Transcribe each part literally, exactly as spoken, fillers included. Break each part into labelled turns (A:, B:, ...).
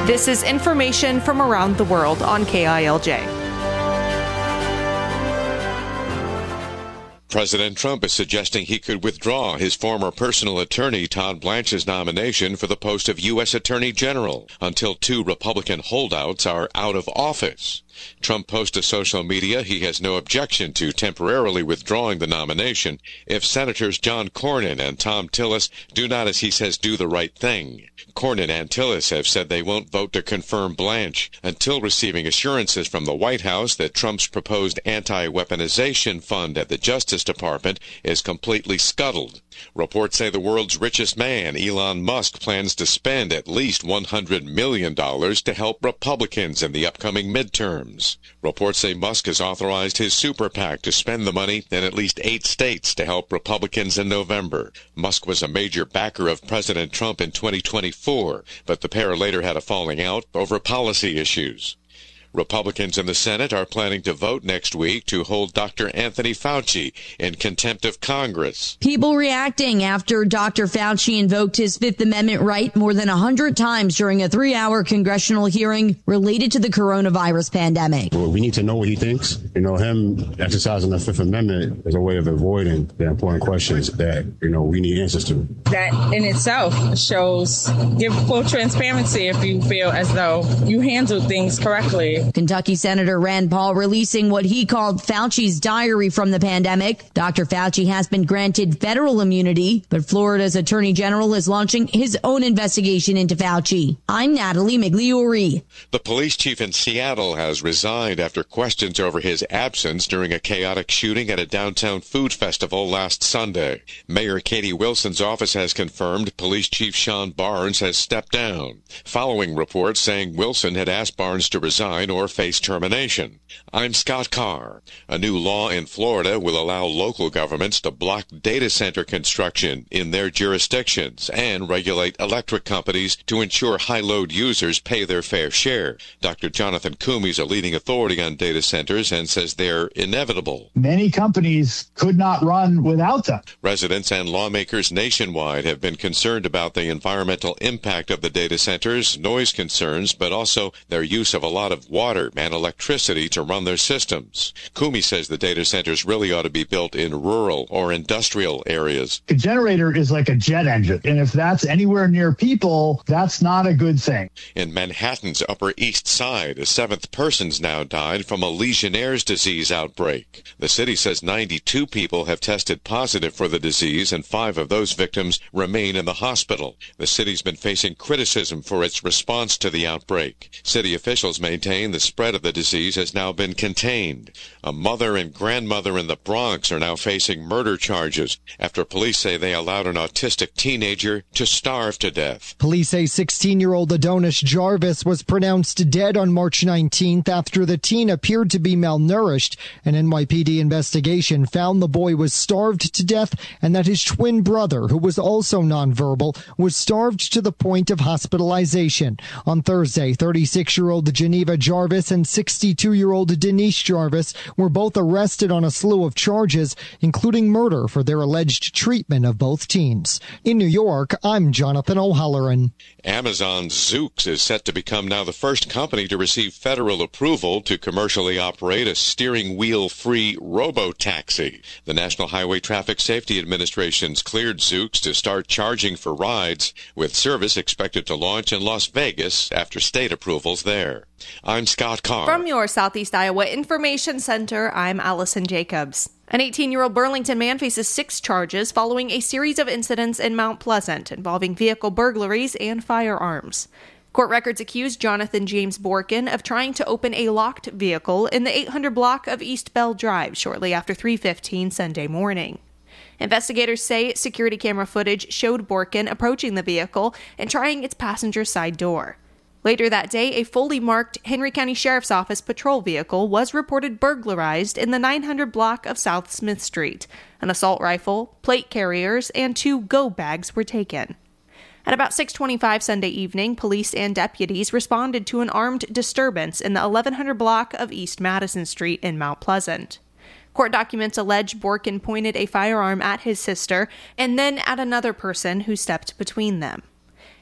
A: This is information from around the world on K I L J.
B: President Trump is suggesting he could withdraw his former personal attorney Todd Blanche's nomination for the post of U S Attorney General until two Republican holdouts are out of office. Trump posted to social media he has no objection to temporarily withdrawing the nomination if Senators John Cornyn and Thom Tillis do not, as he says, do the right thing. Cornyn and Tillis have said they won't vote to confirm Blanche until receiving assurances from the White House that Trump's proposed anti-weaponization fund at the Justice Department is completely scuttled. Reports say the world's richest man, Elon Musk, plans to spend at least one hundred million dollars to help Republicans in the upcoming midterms. Reports say Musk has authorized his super PAC to spend the money in at least eight states to help Republicans in November. Musk was a major backer of President Trump in twenty twenty-four, but the pair later had a falling out over policy issues. Republicans in the Senate are planning to vote next week to hold Doctor Anthony Fauci in contempt of Congress.
C: People reacting after Doctor Fauci invoked his Fifth Amendment right more than one hundred times during a three-hour congressional hearing related to the coronavirus pandemic.
D: Well, we need to know what he thinks. You know, him exercising the Fifth Amendment is a way of avoiding the important questions that, you know, we need answers to.
E: That in itself shows, give full transparency if you feel as though you handled things correctly.
C: Kentucky Senator Rand Paul releasing what he called Fauci's diary from the pandemic. Doctor Fauci has been granted federal immunity, but Florida's Attorney General is launching his own investigation into Fauci. I'm Natalie Migliori.
B: The police chief in Seattle has resigned after questions over his absence during a chaotic shooting at a downtown food festival last Sunday. Mayor Katie Wilson's office has confirmed Police Chief Sean Barnes has stepped down, following reports saying Wilson had asked Barnes to resign or face termination. I'm Scott Carr. A new law in Florida will allow local governments to block data center construction in their jurisdictions and regulate electric companies to ensure high-load users pay their fair share. Doctor Jonathan Koomey is a leading authority on data centers and says they're inevitable.
F: Many companies could not run without them.
B: Residents and lawmakers nationwide have been concerned about the environmental impact of the data centers, noise concerns, but also their use of a lot of water and electricity to run their systems. Koomey says the data centers really ought to be built in rural or industrial areas.
F: A generator is like a jet engine, and if that's anywhere near people, that's not a good thing.
B: In Manhattan's Upper East Side, a seventh person's now died from a Legionnaire's disease outbreak. The city says ninety-two people have tested positive for the disease, and five of those victims remain in the hospital. The city's been facing criticism for its response to the outbreak. City officials maintain the spread of the disease has now been contained. A mother and grandmother in the Bronx are now facing murder charges after police say they allowed an autistic teenager to starve to death.
G: Police say sixteen-year-old Adonis Jarvis was pronounced dead on March nineteenth after the teen appeared to be malnourished. An N Y P D investigation found the boy was starved to death and that his twin brother, who was also nonverbal, was starved to the point of hospitalization. On Thursday, thirty-six-year-old Geneva Jarvis and sixty-two-year-old Denise Jarvis were both arrested on a slew of charges, including murder for their alleged treatment of both teens. In New York, I'm Jonathan O'Halloran.
B: Amazon's Zoox is set to become now the first company to receive federal approval to commercially operate a steering wheel-free robo-taxi. The National Highway Traffic Safety Administration's cleared Zoox to start charging for rides, with service expected to launch in Las Vegas after state approvals there. I'm Scott Carr.
A: From your Southeast Iowa Information Center, I'm Allison Jacobs. An eighteen-year-old Burlington man faces six charges following a series of incidents in Mount Pleasant involving vehicle burglaries and firearms. Court records accuse Jonathan James Borkin of trying to open a locked vehicle in the eight hundred block of East Bell Drive shortly after three fifteen Sunday morning. Investigators say security camera footage showed Borkin approaching the vehicle and trying its passenger side door. Later that day, a fully marked Henry County Sheriff's Office patrol vehicle was reported burglarized in the nine hundred block of South Smith Street. An assault rifle, plate carriers, and two go bags were taken. At about six twenty-five Sunday evening, police and deputies responded to an armed disturbance in the eleven hundred block of East Madison Street in Mount Pleasant. Court documents allege Borkin pointed a firearm at his sister and then at another person who stepped between them.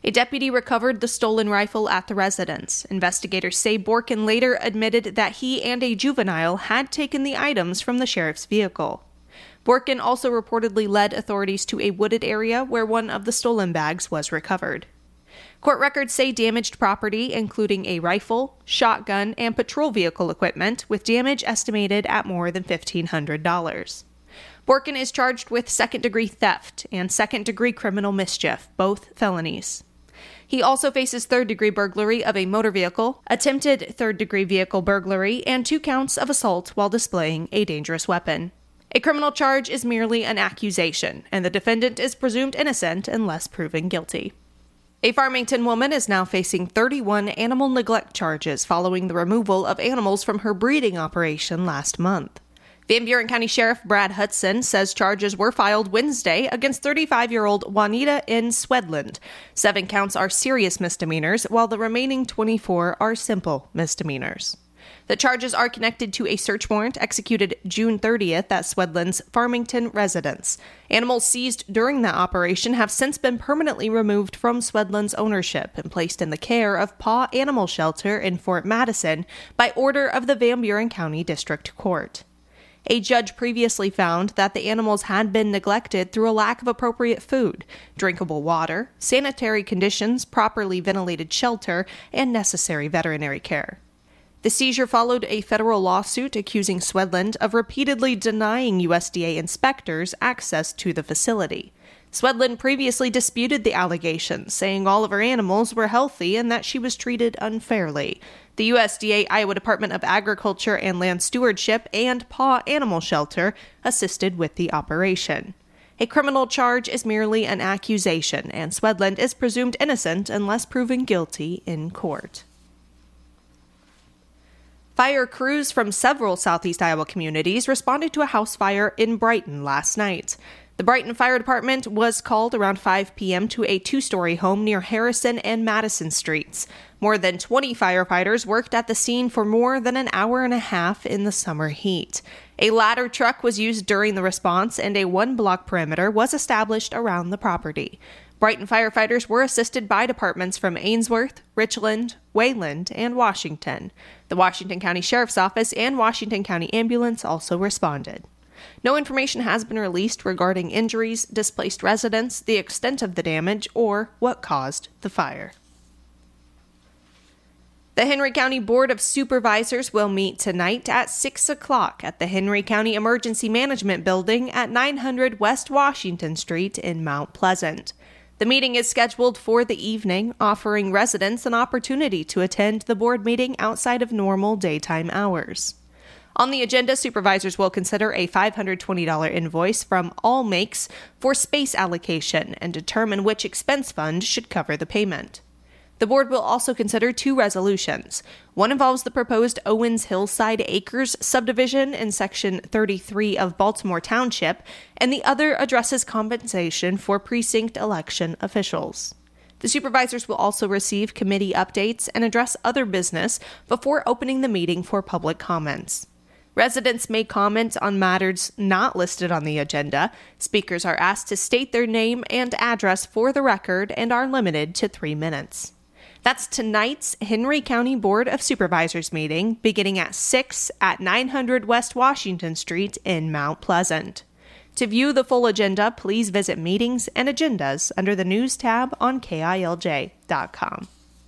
A: A deputy recovered the stolen rifle at the residence. Investigators say Borkin later admitted that he and a juvenile had taken the items from the sheriff's vehicle. Borkin also reportedly led authorities to a wooded area where one of the stolen bags was recovered. Court records say damaged property, including a rifle, shotgun, and patrol vehicle equipment, with damage estimated at more than fifteen hundred dollars. Borkin is charged with second-degree theft and second-degree criminal mischief, both felonies. He also faces third-degree burglary of a motor vehicle, attempted third-degree vehicle burglary, and two counts of assault while displaying a dangerous weapon. A criminal charge is merely an accusation, and the defendant is presumed innocent unless proven guilty. A Farmington woman is now facing thirty-one animal neglect charges following the removal of animals from her breeding operation last month. Van Buren County Sheriff Brad Hudson says charges were filed Wednesday against thirty-five-year-old Juanita N. Swedland. Seven counts are serious misdemeanors, while the remaining twenty-four are simple misdemeanors. The charges are connected to a search warrant executed June thirtieth at Swedland's Farmington residence. Animals seized during that operation have since been permanently removed from Swedland's ownership and placed in the care of Paw Animal Shelter in Fort Madison by order of the Van Buren County District Court. A judge previously found that the animals had been neglected through a lack of appropriate food, drinkable water, sanitary conditions, properly ventilated shelter, and necessary veterinary care. The seizure followed a federal lawsuit accusing Swedland of repeatedly denying U S D A inspectors access to the facility. Swedland previously disputed the allegations, saying all of her animals were healthy and that she was treated unfairly. The U S D A, Iowa Department of Agriculture and Land Stewardship, and Paw Animal Shelter assisted with the operation. A criminal charge is merely an accusation, and Swedland is presumed innocent unless proven guilty in court. Fire crews from several southeast Iowa communities responded to a house fire in Brighton last night. The Brighton Fire Department was called around five p.m. to a two-story home near Harrison and Madison Streets. More than twenty firefighters worked at the scene for more than an hour and a half in the summer heat. A ladder truck was used during the response, and a one-block perimeter was established around the property. Brighton firefighters were assisted by departments from Ainsworth, Richland, Wayland, and Washington. The Washington County Sheriff's Office and Washington County Ambulance also responded. No information has been released regarding injuries, displaced residents, the extent of the damage, or what caused the fire. The Henry County Board of Supervisors will meet tonight at six o'clock at the Henry County Emergency Management Building at nine hundred West Washington Street in Mount Pleasant. The meeting is scheduled for the evening, offering residents an opportunity to attend the board meeting outside of normal daytime hours. On the agenda, supervisors will consider a five hundred twenty dollars invoice from All Makes for space allocation and determine which expense fund should cover the payment. The board will also consider two resolutions. One involves the proposed Owens Hillside Acres subdivision in Section thirty-three of Baltimore Township, and the other addresses compensation for precinct election officials. The supervisors will also receive committee updates and address other business before opening the meeting for public comments. Residents may comment on matters not listed on the agenda. Speakers are asked to state their name and address for the record and are limited to three minutes. That's tonight's Henry County Board of Supervisors meeting, beginning at six at nine hundred West Washington Street in Mount Pleasant. To view the full agenda, please visit Meetings and Agendas under the News tab on K I L J dot com.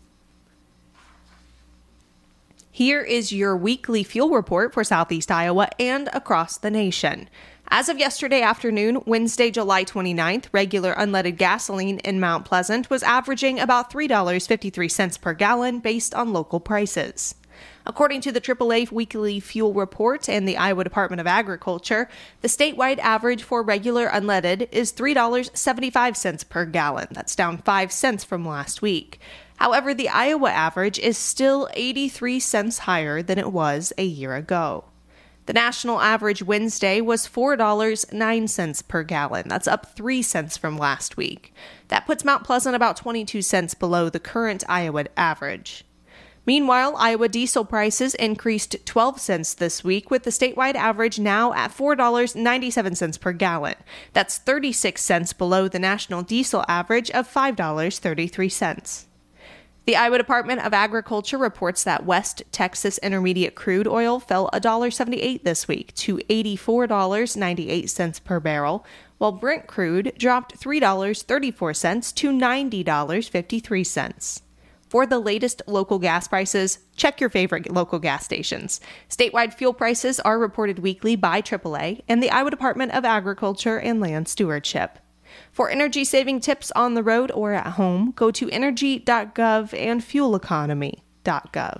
A: Here is your weekly fuel report for Southeast Iowa and across the nation. As of yesterday afternoon, Wednesday, July twenty-ninth, regular unleaded gasoline in Mount Pleasant was averaging about three dollars and fifty-three cents per gallon based on local prices. According to the triple A Weekly Fuel Report and the Iowa Department of Agriculture, the statewide average for regular unleaded is three dollars and seventy-five cents per gallon. That's down five cents from last week. However, the Iowa average is still eighty-three cents higher than it was a year ago. The national average Wednesday was four dollars and nine cents per gallon. That's up three cents from last week. That puts Mount Pleasant about twenty-two cents below the current Iowa average. Meanwhile, Iowa diesel prices increased twelve cents this week, with the statewide average now at four dollars and ninety-seven cents per gallon. That's thirty-six cents below the national diesel average of five dollars and thirty-three cents. The Iowa Department of Agriculture reports that West Texas Intermediate crude oil fell one dollar and seventy-eight cents this week to eighty-four dollars and ninety-eight cents per barrel, while Brent crude dropped three dollars and thirty-four cents to ninety dollars and fifty-three cents. For the latest local gas prices, check your favorite local gas stations. Statewide fuel prices are reported weekly by triple A and the Iowa Department of Agriculture and Land Stewardship. For energy-saving tips on the road or at home, go to energy dot gov and fuel economy dot gov.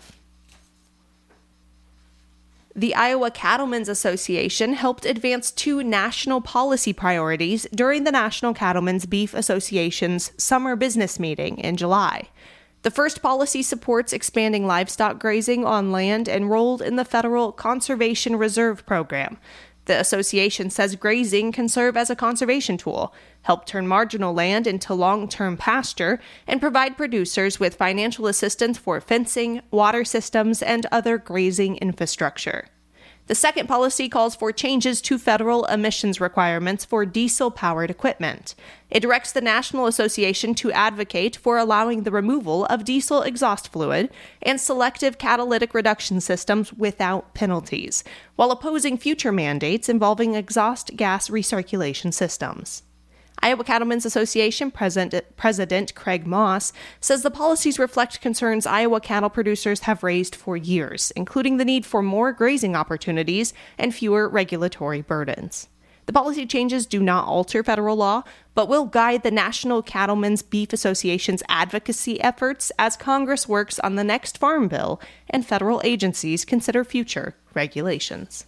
A: The Iowa Cattlemen's Association helped advance two national policy priorities during the National Cattlemen's Beef Association's summer business meeting in July. The first policy supports expanding livestock grazing on land enrolled in the Federal Conservation Reserve Program. The association says grazing can serve as a conservation tool, help turn marginal land into long-term pasture, and provide producers with financial assistance for fencing, water systems, and other grazing infrastructure. The second policy calls for changes to federal emissions requirements for diesel-powered equipment. It directs the National Association to advocate for allowing the removal of diesel exhaust fluid and selective catalytic reduction systems without penalties, while opposing future mandates involving exhaust gas recirculation systems. Iowa Cattlemen's Association President, President Craig Moss says the policies reflect concerns Iowa cattle producers have raised for years, including the need for more grazing opportunities and fewer regulatory burdens. The policy changes do not alter federal law, but will guide the National Cattlemen's Beef Association's advocacy efforts as Congress works on the next farm bill and federal agencies consider future regulations.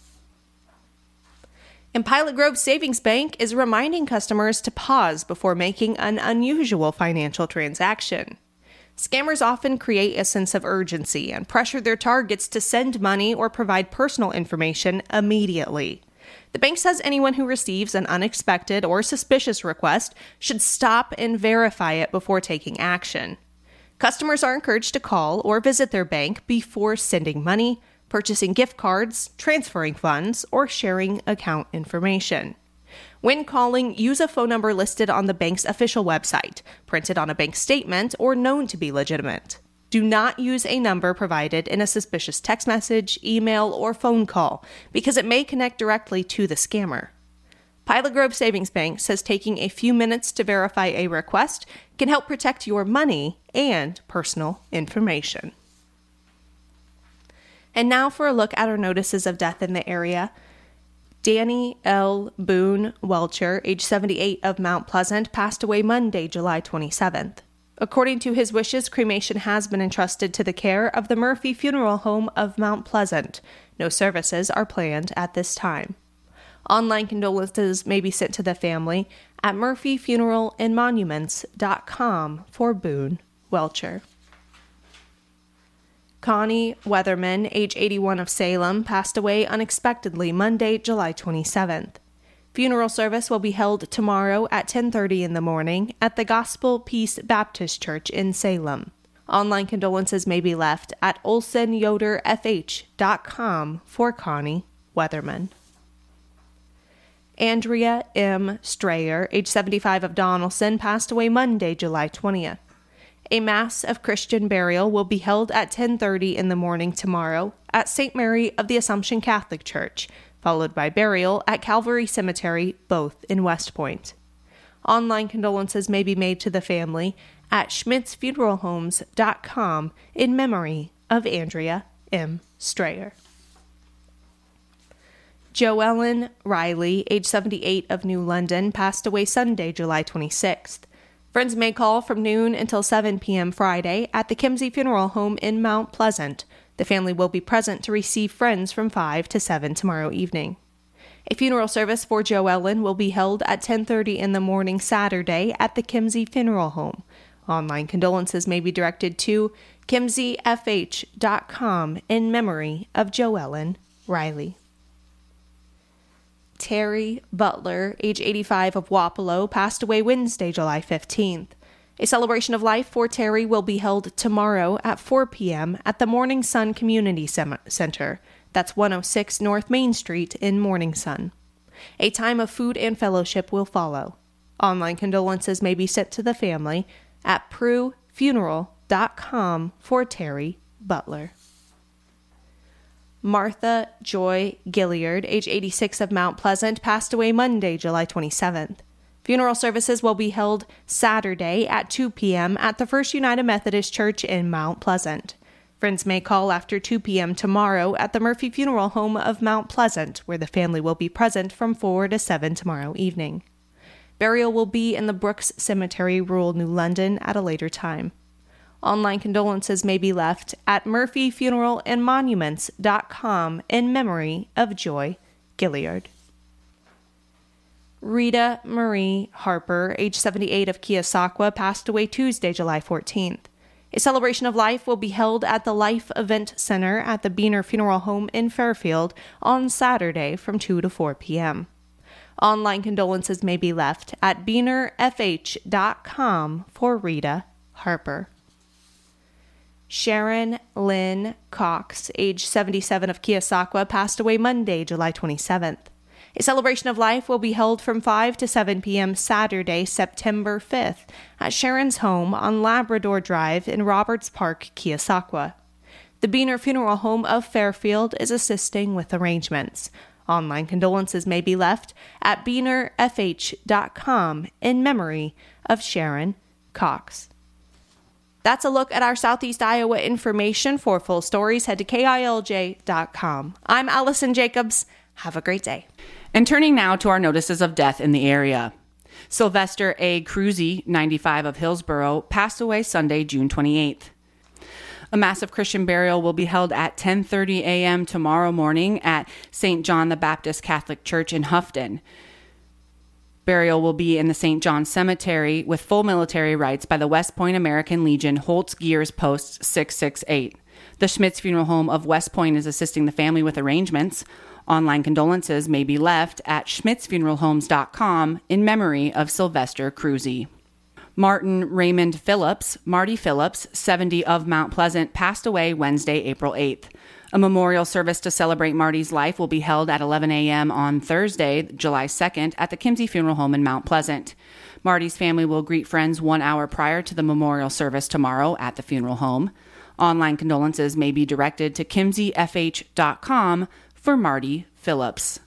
A: And Pilot Grove Savings Bank is reminding customers to pause before making an unusual financial transaction. Scammers often create a sense of urgency and pressure their targets to send money or provide personal information immediately. The bank says anyone who receives an unexpected or suspicious request should stop and verify it before taking action. Customers are encouraged to call or visit their bank before sending money, purchasing gift cards, transferring funds, or sharing account information. When calling, use a phone number listed on the bank's official website, printed on a bank statement, or known to be legitimate. Do not use a number provided in a suspicious text message, email, or phone call, because it may connect directly to the scammer. Pilot Grove Savings Bank says taking a few minutes to verify a request can help protect your money and personal information. And now for a look at our notices of death in the area. Danny L. Boone Welcher, age seventy-eight, of Mount Pleasant, passed away Monday, July twenty-seventh. According to his wishes, cremation has been entrusted to the care of the Murphy Funeral Home of Mount Pleasant. No services are planned at this time. Online condolences may be sent to the family at murphy funeral and monuments dot com for Boone Welcher. Connie Weatherman, age eighty-one, of Salem, passed away unexpectedly Monday, July twenty-seventh. Funeral service will be held tomorrow at ten thirty in the morning at the Gospel Peace Baptist Church in Salem. Online condolences may be left at olson yoder f h dot com for Connie Weatherman. Andrea M. Strayer, age seventy-five, of Donelson, passed away Monday, July twentieth. A Mass of Christian burial will be held at ten thirty in the morning tomorrow at Saint Mary of the Assumption Catholic Church, followed by burial at Calvary Cemetery, both in West Point. Online condolences may be made to the family at schmitz funeral homes dot com in memory of Andrea M. Strayer. Joellen Riley, age seventy-eight, of New London, passed away Sunday, July twenty-sixth. Friends may call from noon until seven p.m. Friday at the Kimsey Funeral Home in Mount Pleasant. The family will be present to receive friends from five to seven tomorrow evening. A funeral service for Joellen will be held at ten thirty in the morning Saturday at the Kimsey Funeral Home. Online condolences may be directed to kimsey f h dot com in memory of Joellen Riley. Terry Butler, age eighty-five, of Wapello, passed away Wednesday, July fifteenth. A celebration of life for Terry will be held tomorrow at four p.m. at the Morning Sun Community Center. That's one oh six North Main Street in Morning Sun. A time of food and fellowship will follow. Online condolences may be sent to the family at prue funeral dot com for Terry Butler. Martha Joy Gilliard, age eighty-six, of Mount Pleasant, passed away Monday, July twenty-seventh. Funeral services will be held Saturday at two p.m. at the First United Methodist Church in Mount Pleasant. Friends may call after two p.m. tomorrow at the Murphy Funeral Home of Mount Pleasant, where the family will be present from four to seven tomorrow evening. Burial will be in the Brooks Cemetery, rural New London, at a later time. Online condolences may be left at murphy funeral and monuments dot com in memory of Joy Gilliard. Rita Marie Harper, age seventy-eight, of Keosauqua, passed away Tuesday, July fourteenth. A celebration of life will be held at the Life Event Center at the Beaner Funeral Home in Fairfield on Saturday from two to four p.m. Online condolences may be left at beaner f h dot com for Rita Harper. Sharon Lynn Cox, age seventy-seven, of Keosauqua, passed away Monday, July twenty-seventh. A celebration of life will be held from five to seven p.m. Saturday, September fifth, at Sharon's home on Labrador Drive in Roberts Park, Keosauqua. The Beaner Funeral Home of Fairfield is assisting with arrangements. Online condolences may be left at beaner f h dot com in memory of Sharon Cox. That's a look at our Southeast Iowa information. For full stories, head to K I L J dot com. I'm Allison Jacobs. Have a great day.
H: And turning now to our notices of death in the area. Sylvester A. Cruzy, ninety-five, of Hillsboro, passed away Sunday, June twenty-eighth. A massive Christian burial will be held at ten thirty a.m. tomorrow morning at Saint John the Baptist Catholic Church in Houghton. Burial will be in the Saint John Cemetery with full military rites by the West Point American Legion Holtz Gears Post six six eight. The Schmitz Funeral Home of West Point is assisting the family with arrangements. Online condolences may be left at schmitz funeral homes dot com in memory of Sylvester Cruzy. Martin Raymond Phillips, Marty Phillips, seventy, of Mount Pleasant, passed away Wednesday, April eighth. A memorial service to celebrate Marty's life will be held at eleven a.m. on Thursday, July second, at the Kimsey Funeral Home in Mount Pleasant. Marty's family will greet friends one hour prior to the memorial service tomorrow at the funeral home. Online condolences may be directed to kimsey f h dot com for Marty Phillips.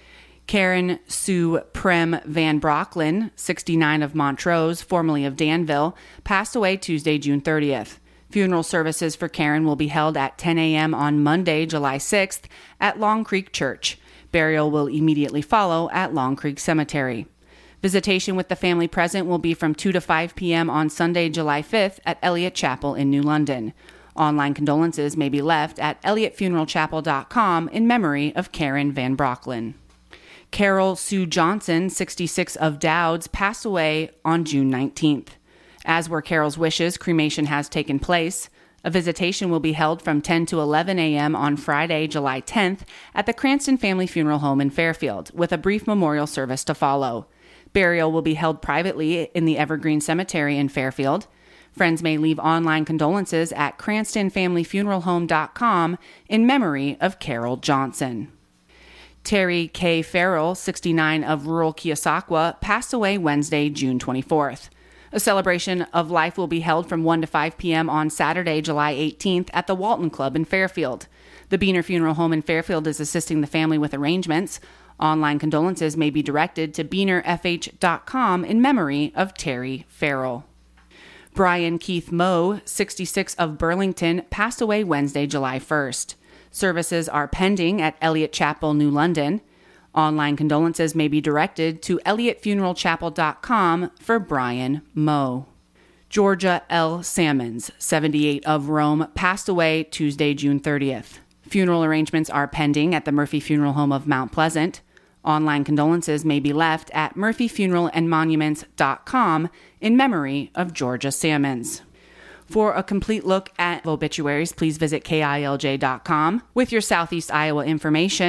H: Karen Sue Prem Van Brocklin, sixty-nine, of Montrose, formerly of Danville, passed away Tuesday, June thirtieth. Funeral services for Karen will be held at ten a.m. on Monday, July sixth, at Long Creek Church. Burial will immediately follow at Long Creek Cemetery. Visitation with the family present will be from two to five p.m. on Sunday, July fifth, at Elliott Chapel in New London. Online condolences may be left at elliott funeral chapel dot com in memory of Karen Van Brocklin. Carol Sue Johnson, sixty-six, of Dowds, passed away on June nineteenth. As were Carol's wishes, cremation has taken place. A visitation will be held from ten to eleven a.m. on Friday, July tenth, at the Cranston Family Funeral Home in Fairfield, with a brief memorial service to follow. Burial will be held privately in the Evergreen Cemetery in Fairfield. Friends may leave online condolences at cranston family funeral home dot com in memory of Carol Johnson. Terry K. Farrell, sixty-nine, of rural Keosauqua, passed away Wednesday, June twenty-fourth. A celebration of life will be held from one to five p.m. on Saturday, July eighteenth, at the Walton Club in Fairfield. The Beaner Funeral Home in Fairfield is assisting the family with arrangements. Online condolences may be directed to beaner f h dot com in memory of Terry Farrell. Brian Keith Moe, sixty-six, of Burlington, passed away Wednesday, July first. Services are pending at Elliott Chapel, New London. Online condolences may be directed to elliott funeral chapel dot com for Brian Moe. Georgia L. Salmons, seventy-eight, of Rome, passed away Tuesday, June thirtieth. Funeral arrangements are pending at the Murphy Funeral Home of Mount Pleasant. Online condolences may be left at murphy funeral and monuments dot com in memory of Georgia Salmons. For a complete look at obituaries, please visit K I L J dot com. With your Southeast Iowa information,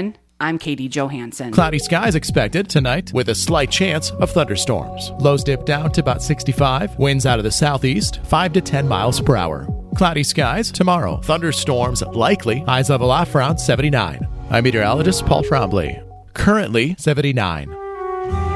H: I'm Katie Johansson.
I: Cloudy skies expected tonight with a slight chance of thunderstorms. Lows dip down to about sixty-five. Winds out of the southeast, five to ten miles per hour. Cloudy skies tomorrow. Thunderstorms likely. Highs level off around seventy-nine. I'm meteorologist Paul Trombley. Currently seventy-nine.